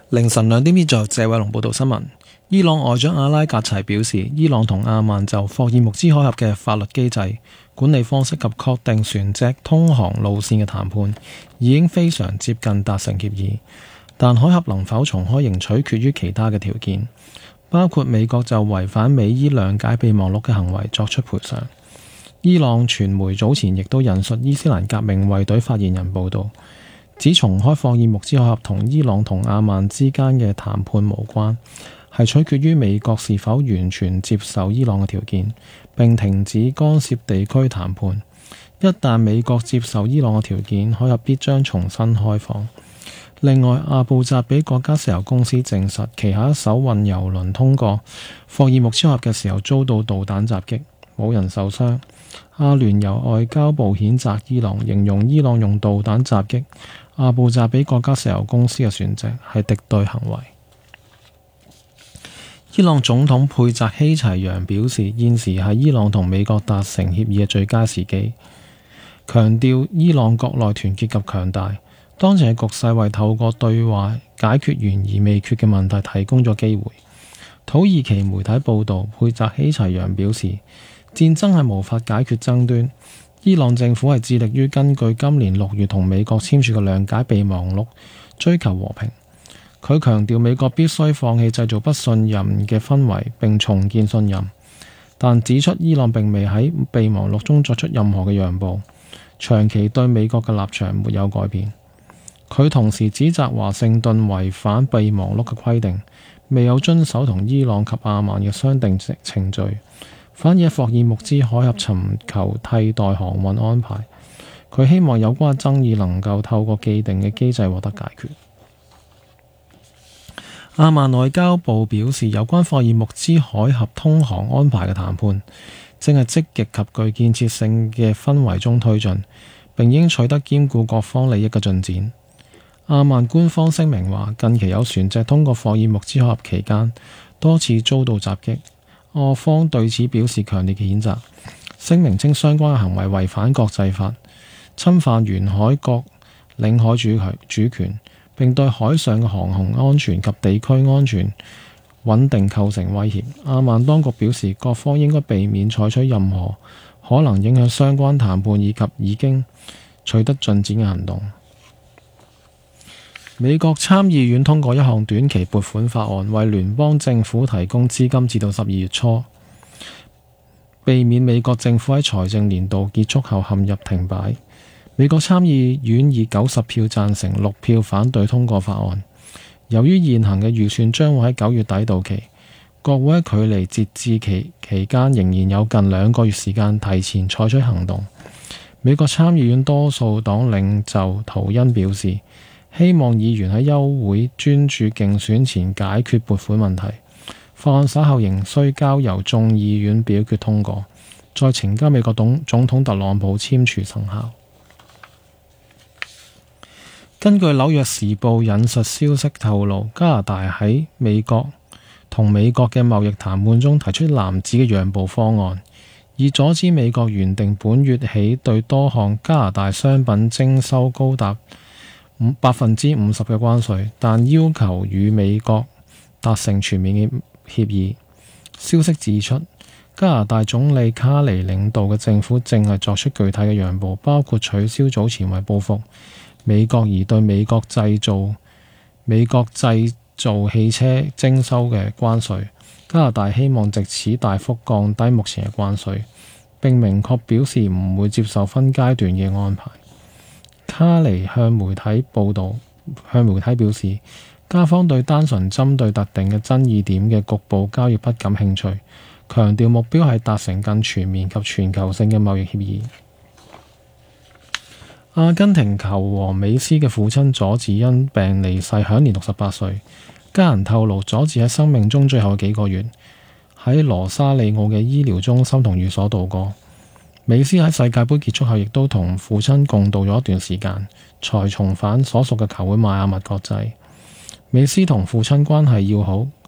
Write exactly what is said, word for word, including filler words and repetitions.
凌晨兩點現在謝偉龍報道新聞。伊朗外長阿拉格齊表示，伊朗同阿曼就霍爾木茲海峽嘅法律機制、管理方式及確定船隻通航路線嘅談判已經非常接近達成協議，但海峽能否重開仍取決於其他嘅條件，包括美國就違反美伊諒解備忘錄嘅行為作出賠償。伊朗傳媒早前亦都引述伊斯蘭革命衛隊發言人報道，指重開霍爾木茲海峽同伊朗同阿曼之間嘅談判無關，係取決於美國是否完全接受伊朗嘅條件，並停止干涉地區談判。一旦美國接受伊朗嘅條件，海峽必將重新開放。另外，阿布扎比國家石油公司證實，旗下一艘運油輪通過霍爾木茲海峽嘅時候遭到導彈襲擊，冇人受傷。阿聯酋外交部譴責伊朗，形容伊朗用導彈襲擊阿布扎比國家石油公司嘅船隻係敵對行為。伊朗總統佩澤希齊揚表示，現時係伊朗同美國達成協議嘅最佳時機，強調伊朗國內團結及強大。當前嘅局勢為透過對話解決懸而未決嘅問題提供咗機會。土耳其媒體報道，佩澤希齊揚表示，戰爭係無法解決爭端。伊朗政府係致力於根據今年六月同美國簽署嘅諒解備忘錄追求和平。佢強調美國必須放棄製造不信任嘅氛圍並重建信任，但指出伊朗並未喺備忘錄中作出任何嘅讓步，長期對美國嘅立場沒有改變。佢同時指責華盛頓違反備忘錄嘅規定，未有遵守同伊朗及阿曼嘅商定程序，反而喺霍爾木茲海峽尋求替代航運安排。佢希望有關嘅爭議能夠透過既定嘅機制獲得解決。阿曼外交部表示，有關霍爾木茲海峽通航安排嘅談判正係積極及具建設性嘅氛圍中推進，並應取得兼顧各方利益嘅進展。阿曼官方聲明話，近期有船隻通過霍爾木茲海峽期間多次遭到襲擊，俄方對此表示強烈嘅譴責。聲明稱相關嘅行為違反國際法，侵犯沿海各領海主權主權，並對海上嘅航行安全及地區安全穩定構成威脅。阿曼當局表示，各方應該避免採取任何可能影響相關談判以及已經取得進展嘅行動。美國參議院通過一項短期撥款法案，為聯邦政府提供資金至到十二月初，避免美國政府喺財政年度結束後陷入停擺。美國參議院以九十票贊成、六票反對通過法案。由於現行嘅預算將會喺九月底到期，國會喺距離截至期期間仍然有近兩個月時間提前採取行動。美國參議院多數黨領袖圖恩表示，希望議員喺休會專注競選前解決撥款問題。法案稍後仍需交由眾議院表決通過，再呈交美國總總統特朗普簽署生效。根據紐約時報引述消息透露，加拿大喺美國同美國嘅貿易談判中提出籃子嘅讓步方案，以阻止美國原定本月起對多項加拿大商品徵收高達百分之五十嘅關稅，但要求與美國達成全面嘅協議。消息指出，加拿大總理卡尼領導嘅政府正係作出具體嘅讓步，包括取消早前為報復美國而對美國製造美國製造汽車徵收嘅關稅。加拿大希望藉此大幅降低目前嘅關稅，並明確表示唔會接受分階段嘅安排。卡尼向媒體報道，向媒體表示，加方對單純針對特定嘅爭議點嘅局部交易不感興趣，強調目標係達成更全面及全球性嘅貿易協議。阿根廷球王美斯嘅父親佐治因病離世，享年六十八歲。家人透露，佐治喺生命中最後幾個月喺羅沙利奧嘅醫療中心同寓所度過。美斯喺世界盃結束後，亦都同父親共度咗一段時間，才重返所屬嘅球會邁阿密國際。美斯同父親關係要好，